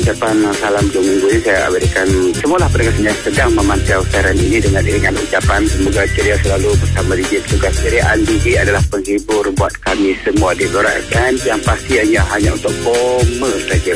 ucapan salam hujung minggu ini saya berikan semualah pendengar yang sedang memantau siaran ini dengan iringan ucapan semoga ceria selalu bersama DJ petugas ceriaan. DJ adalah penghibur buat kami semua di Glorak FM yang pasti hanya untuk koma saja.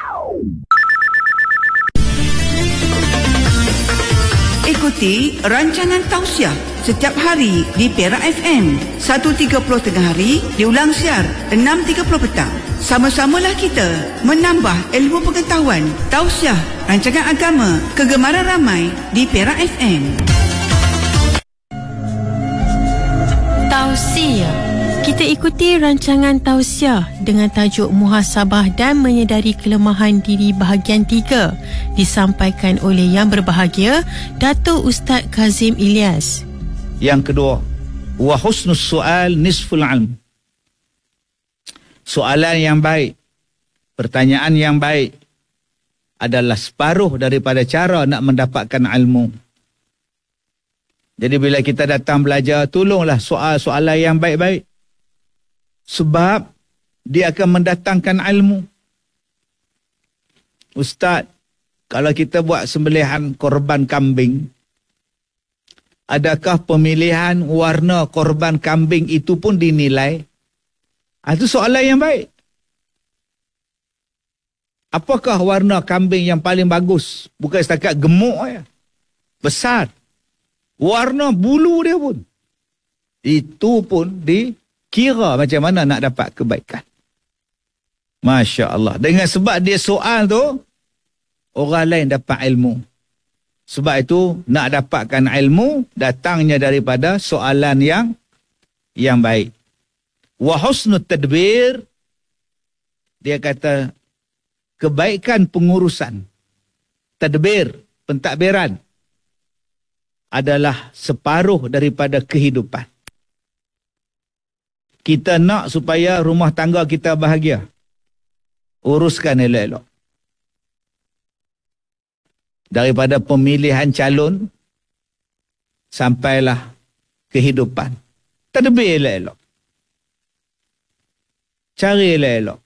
Ikuti rancangan tausiah setiap hari di Perak FM 1.30 tengah hari, diulang siar 6.30 petang. Sama-samalah kita menambah ilmu pengetahuan. Tausiah rancangan agama kegemaran ramai di Perak FM. Tausiah. Kita ikuti rancangan tausiah dengan tajuk Muhasabah dan Menyedari Kelemahan Diri bahagian 3 disampaikan oleh yang berbahagia Dato' Ustaz Kazim Ilyas. Yang kedua, wa husnus su'al nisful ilm. Soalan yang baik, pertanyaan yang baik adalah separuh daripada cara nak mendapatkan ilmu. Jadi bila kita datang belajar, tolonglah soalan yang baik-baik. Sebab dia akan mendatangkan ilmu. Ustaz, kalau kita buat sembelihan korban kambing, adakah pemilihan warna korban kambing itu pun dinilai? Itu soalan yang baik. Apakah warna kambing yang paling bagus? Bukan setakat gemuk ya. Besar. Warna bulu dia pun. Itu pun dikira macam mana nak dapat kebaikan. Masya Allah. Dengan sebab dia soal tu, orang lain dapat ilmu. Sebab itu nak dapatkan ilmu datangnya daripada soalan yang baik. Wa husnut tadbir, dia kata kebaikan pengurusan. Tadbir, pentadbiran adalah separuh daripada kehidupan. Kita nak supaya rumah tangga kita bahagia. Uruskan elok-elok. Daripada pemilihan calon sampailah kehidupan. Tadbir elok-elok. Cari elok-elok.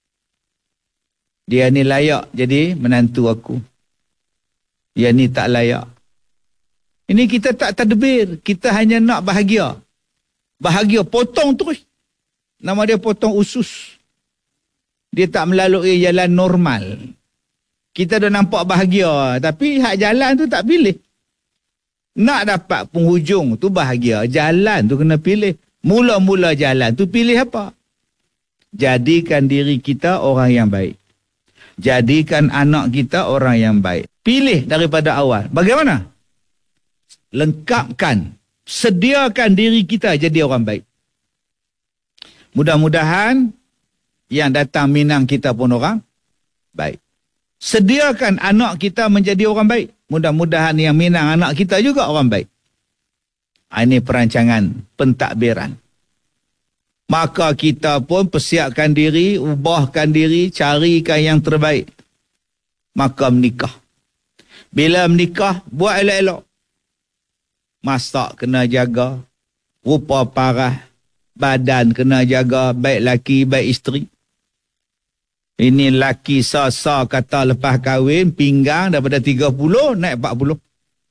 Dia ni layak jadi menantu aku. Dia ni tak layak. Ini kita tak tadbir. Kita hanya nak bahagia. Bahagia, potong terus. Nama dia potong usus. Dia tak melalui jalan normal. Kita dah nampak bahagia, tapi hak jalan tu tak pilih. Nak dapat penghujung tu bahagia, jalan tu kena pilih. Mula-mula jalan tu pilih apa? Jadikan diri kita orang yang baik. Jadikan anak kita orang yang baik. Pilih daripada awal. Bagaimana? Lengkapkan. Sediakan diri kita jadi orang baik. Mudah-mudahan yang datang minang kita pun orang baik. Sediakan anak kita menjadi orang baik. Mudah-mudahan yang minang anak kita juga orang baik. Ini perancangan pentadbiran. Maka kita pun persiapkan diri, ubahkan diri, carikan yang terbaik. Maka menikah. Bila menikah, buat elok-elok. Masak kena jaga. Rupa parah. Badan kena jaga. Baik laki, baik isteri. Ini laki sa-sa kata lepas kahwin, pinggang daripada 30 naik 40.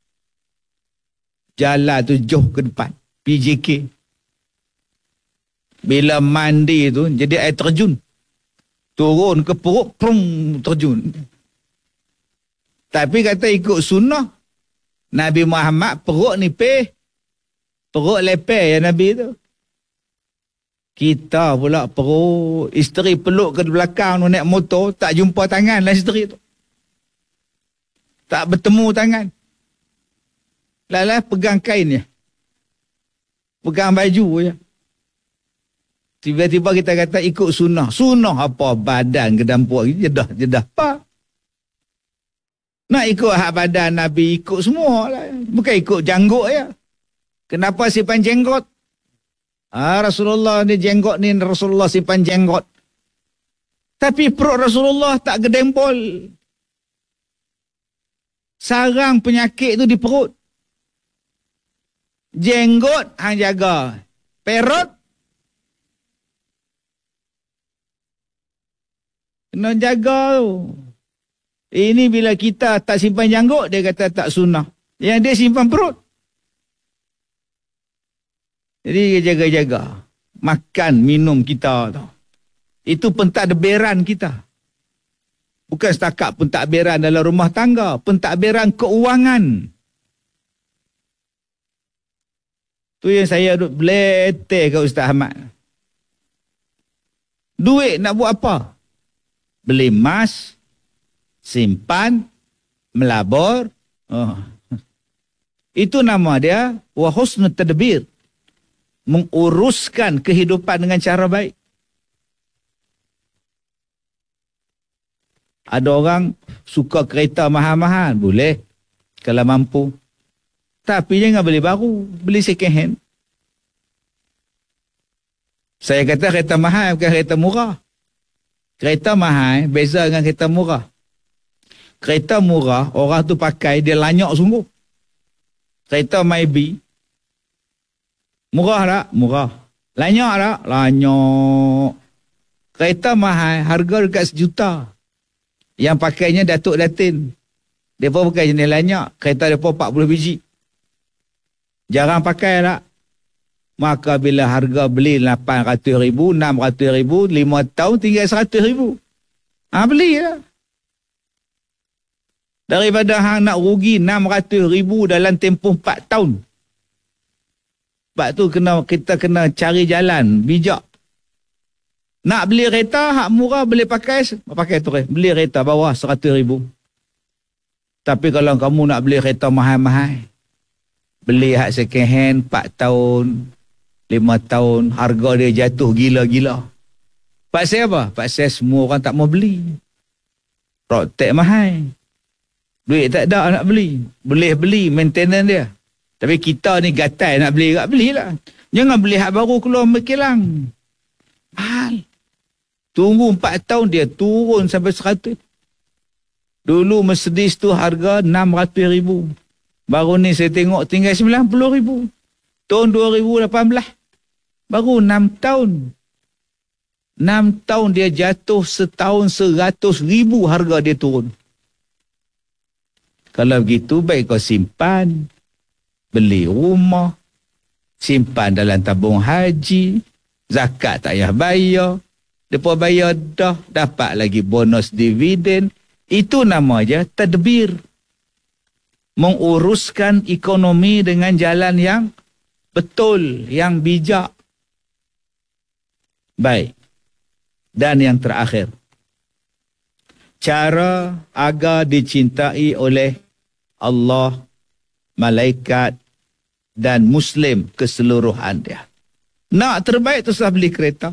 Jalan tu jauh ke depan. PJK. Bila mandi tu, jadi air terjun. Turun ke perut, prung, terjun. Tapi kata ikut sunnah, Nabi Muhammad perut nipis, perut lepeh ya Nabi tu. Kita pula perut, isteri peluk ke belakang naik motor, tak jumpa tangan lah isteri tu. Tak bertemu tangan. Lala pegang kain je. Pegang baju je. Tiba-tiba kita kata ikut sunnah. Sunnah apa? Badan ke dampuk. Jedah. Apa? Nak ikut hak badan Nabi, ikut semua lah. Bukan ikut janggut ya. Kenapa simpan jenggot? Rasulullah ni jenggot ni, Rasulullah simpan jenggot. Tapi perut Rasulullah tak gedempol. Sarang penyakit tu di perut. Jenggot hang jaga. Perut kena jaga tu. Ini bila kita tak simpan janggut, dia kata tak sunnah. Yang dia simpan perut. Jadi jaga-jaga. Makan, minum kita tu. Itu pentadbiran kita. Bukan setakat pentadbiran dalam rumah tangga. Pentadbiran keuangan. Tu yang saya duduk beletih ke Ustaz Ahmad. Duit nak buat apa? Beli emas, simpan, melabur. Itu nama dia wa husnul tadbir. Menguruskan kehidupan dengan cara baik. Ada orang suka kereta mahal-mahal. Boleh. Kalau mampu. Tapi jangan beli baru. Beli second hand. Saya kata kereta mahal bukan kereta murah. Kereta mahal beza dengan kereta murah. Kereta murah, orang tu pakai, dia lanyak sungguh. Kereta Mybi, murah tak? Murah. Lanyak tak? Lanyak. Kereta mahal, harga dekat 1 juta. Yang pakainya Datuk Datin. Dia pun pakai jenis lanyak. Kereta dia pun 40 biji. Jarang pakai tak? Maka bila harga beli 800,000, 600,000, 5 tahun tinggal 100,000. Belilah. Daripada hang nak rugi 600,000 dalam tempoh 4 tahun. Sebab tu kita kena cari jalan bijak. Nak beli kereta hak murah boleh pakai terus. Beli kereta bawah 100,000. Tapi kalau kamu nak beli kereta mahal-mahal, beli hak second hand 4 tahun, 5 tahun, harga dia jatuh gila-gila. Pasal apa? Pasal semua orang tak mau beli. Rotek mahal. Duit tak ada nak beli. Boleh beli maintenance dia. Tapi kita ni gatai nak beli, belilah. Jangan beli hak baru keluar berkilang. Mahal. Tunggu 4 tahun dia turun sampai 100. Dulu Mercedes tu harga 600,000. Baru ni saya tengok tinggal 90,000. Tahun 2018. Baru 6 tahun. 6 tahun dia jatuh setahun 100,000 harga dia turun. Kalau begitu baik kau simpan. Beli rumah. Simpan dalam tabung haji. Zakat tak payah bayar. Lepas bayar dah. Dapat lagi bonus dividen. Itu nama je tadbir. Menguruskan ekonomi dengan jalan yang betul, yang bijak. Baik. Dan yang terakhir. Cara agar dicintai oleh Allah, malaikat dan Muslim keseluruhan dia. Nak terbaik tu susah beli kereta.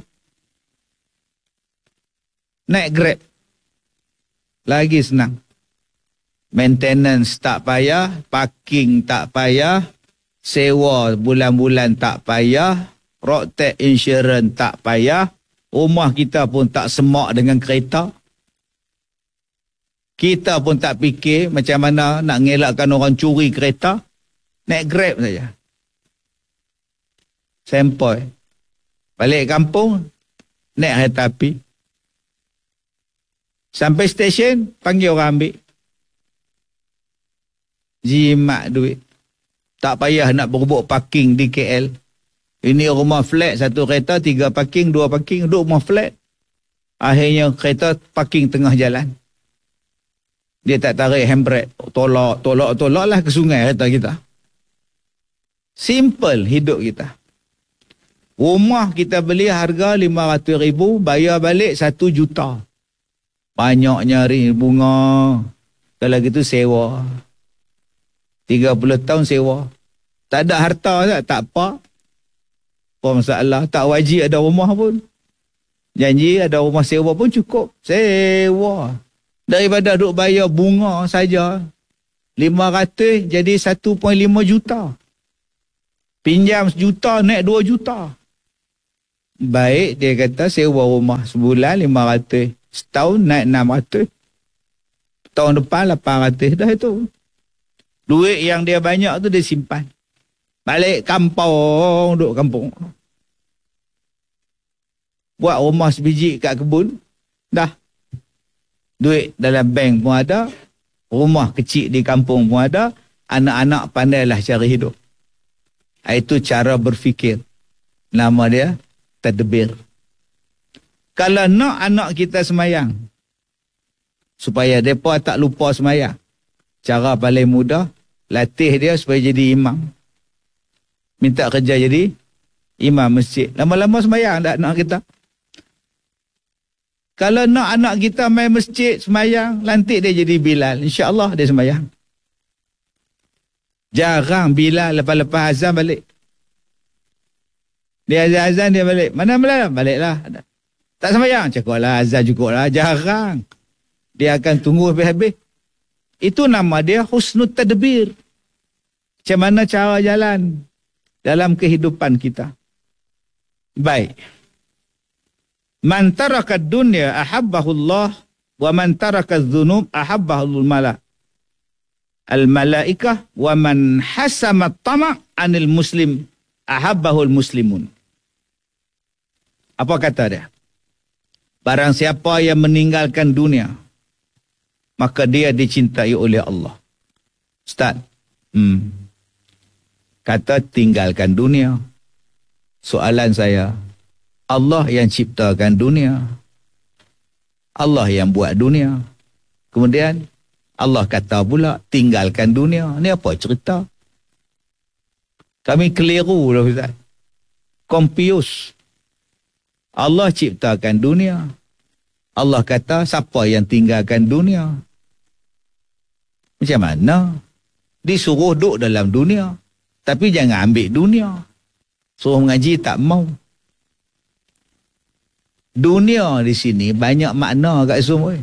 Naik Grab. Lagi senang. Maintenance tak payah, parking tak payah, sewa bulan-bulan tak payah, road tax insurance tak payah, rumah kita pun tak semak dengan kereta. Kita pun tak fikir macam mana nak ngelakkan orang curi kereta. Naik Grab saja. Sempoi. Balik kampung, naik kereta api. Sampai stesen, panggil orang ambil. Jimat duit. Tak payah nak berebut parking di KL. Ini rumah flat, 1 kereta, 3 parking, 2 parking, duduk rumah flat. Akhirnya kereta parking tengah jalan. Dia tak tarik handbrake. Tolak lah ke sungai kereta kita. Simple hidup kita. Rumah kita beli harga 500,000, bayar balik 1 juta. Banyak nyari bunga. Kalau gitu sewa. 30 tahun sewa. Tak ada harta tak apa. Apa masalah. Tak wajib ada rumah pun. Janji ada rumah sewa pun cukup. Sewa. Daripada duk bayar bunga saja 500 jadi 1.5 juta. Pinjam 1 juta naik 2 juta. Baik dia kata sewa rumah sebulan 500. Setahun naik 600. Tahun depan 800 dah itu. Duit yang dia banyak tu dia simpan. Balik kampung, duduk kampung. Buat rumah sebiji kat kebun. Dah. Duit dalam bank pun ada, rumah kecil di kampung pun ada, anak-anak pandailah cara hidup. Itu cara berfikir. Nama dia tadbir. Kalau nak anak kita semayang, supaya mereka tak lupa semayang, cara paling mudah, latih dia supaya jadi imam. Minta kerja jadi imam masjid. Lama-lama semayang tak anak kita. Kalau nak anak kita main masjid semayang, lantik dia jadi Bilal. InsyaAllah dia semayang. Jarang Bilal lepas-lepas azan balik. Dia azan dia balik. Mana Bilal? Baliklah. Tak semayang? Cakaplah azan cukup lah. Jarang. Dia akan tunggu habis-habis. Itu nama dia husnul tadbir. Macam mana cara jalan dalam kehidupan kita. Baik. Man taraka dunya ahabbahu Allah wa man taraka dzunub ahabbahu al-malaikah wa man hasama tama' anil muslim ahabbahu al-muslimun. Apa kata dia? Barang siapa yang meninggalkan dunia, maka dia dicintai oleh Allah. Ustaz, kata tinggalkan dunia. Soalan saya, Allah yang ciptakan dunia. Allah yang buat dunia. Kemudian Allah kata pula tinggalkan dunia. Ni apa cerita? Kami keliru lah Ustaz. Confused. Allah ciptakan dunia. Allah kata siapa yang tinggalkan dunia? Macam mana? Disuruh duduk dalam dunia. Tapi jangan ambil dunia. Suruh mengaji tak mau. Dunia di sini banyak makna kat semua.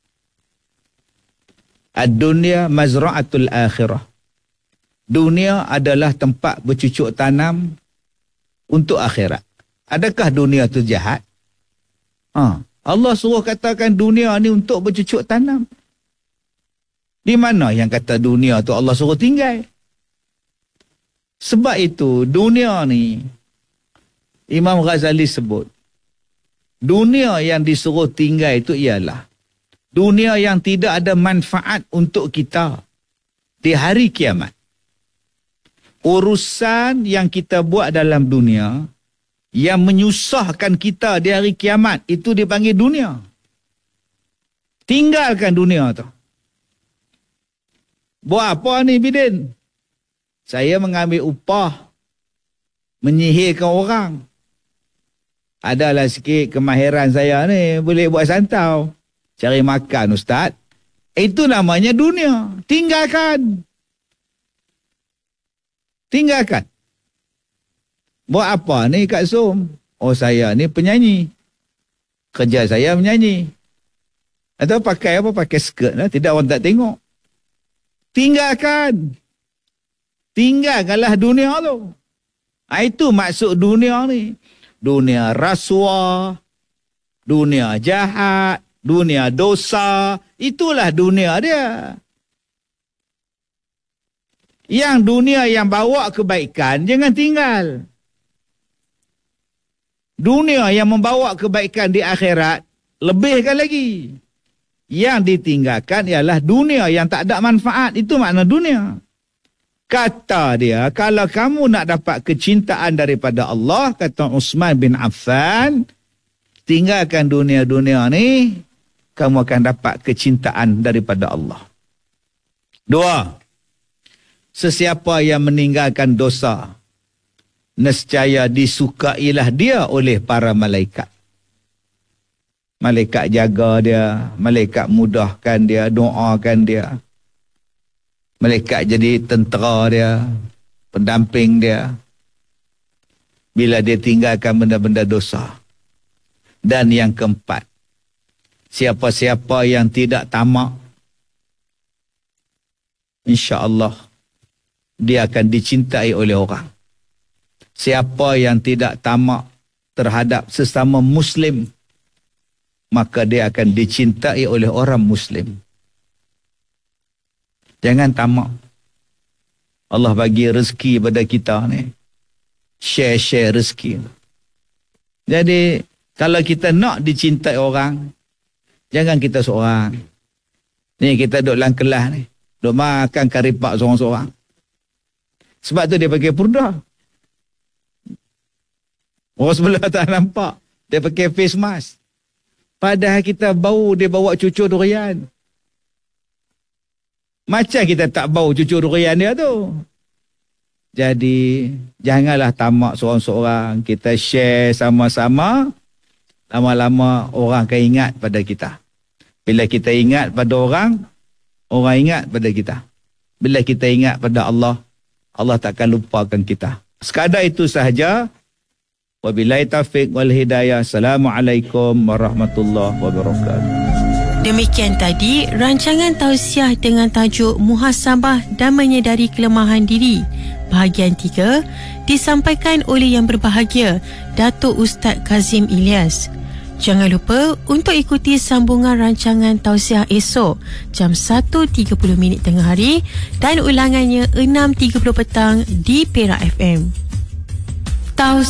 Ad-dunya mazra'atul akhirah. Dunia adalah tempat bercucuk tanam untuk akhirat. Adakah dunia tu jahat? Allah suruh katakan dunia ni untuk bercucuk tanam. Di mana yang kata dunia tu Allah suruh tinggal? Sebab itu dunia ni Imam Ghazali sebut, dunia yang disuruh tinggal itu ialah dunia yang tidak ada manfaat untuk kita di hari kiamat. Urusan yang kita buat dalam dunia yang menyusahkan kita di hari kiamat, itu dipanggil dunia. Tinggalkan dunia tu. Buat apa ni Bidin? Saya mengambil upah, menyihirkan orang. Adalah sikit kemahiran saya ni, boleh buat santau. Cari makan Ustaz. Itu namanya dunia. Tinggalkan. Tinggalkan. Buat apa ni Kak Som? Oh saya ni penyanyi. Kerja saya menyanyi. Atau pakai apa? Pakai skirt lah. Tidak orang tak tengok. Tinggalkan. Tinggalkanlah dunia tu. Itu maksud dunia ni. Dunia rasuah. Dunia jahat. Dunia dosa. Itulah dunia dia. Yang dunia yang bawa kebaikan, jangan tinggal. Dunia yang membawa kebaikan di akhirat, lebihkan lagi. Yang ditinggalkan ialah dunia yang tak ada manfaat. Itu makna dunia. Kata dia, kalau kamu nak dapat kecintaan daripada Allah, kata Uthman bin Affan, tinggalkan dunia-dunia ni, kamu akan dapat kecintaan daripada Allah. 2. Sesiapa yang meninggalkan dosa, nescaya disukailah dia oleh para malaikat. Malaikat jaga dia, malaikat mudahkan dia, doakan dia. Malaikat jadi tentera dia, pendamping dia. Bila dia tinggalkan benda-benda dosa. Dan yang keempat, siapa-siapa yang tidak tamak, insya-Allah dia akan dicintai oleh orang. Siapa yang tidak tamak terhadap sesama Muslim, maka dia akan dicintai oleh orang Muslim. Jangan tamak. Allah bagi rezeki pada kita ni. Share-share rezeki. Jadi, kalau kita nak dicintai orang, Jangan kita seorang. Ni kita duduk dalam kelas ni. Duduk makan kari pak seorang-seorang. Sebab tu dia pakai purdah. Orang sebelah tak nampak. Dia pakai face mask. Padahal kita bau dia bawa cucur durian. Macam kita tak bau cucur durian dia tu. Jadi, janganlah tamak seorang-seorang. Kita share sama-sama. Lama-lama orang akan ingat pada kita. Bila kita ingat pada orang ingat pada kita. Bila kita ingat pada Allah, Allah takkan lupakan kita. Sekadar itu sahaja. Wabillahi taufiq wal hidayah. Assalamualaikum warahmatullahi wabarakatuh. Demikian tadi rancangan tausiah dengan tajuk Muhasabah dan Menyedari Kelemahan Diri bahagian 3 disampaikan oleh yang berbahagia Datuk Ustaz Kazim Ilyas. Jangan lupa untuk ikuti sambungan rancangan tausiah esok jam 1.30 tengah hari dan ulangannya 6.30 petang di Perak FM.